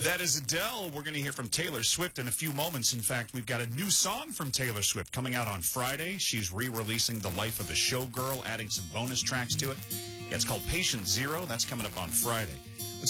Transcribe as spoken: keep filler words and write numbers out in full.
That is Adele. We're going to hear from Taylor Swift in a few moments. In fact, we've got a new song from Taylor Swift coming out on Friday. She's re-releasing The Life of a Showgirl, adding some bonus tracks to it. Yeah, it's called Patient Zero. That's coming up on Friday.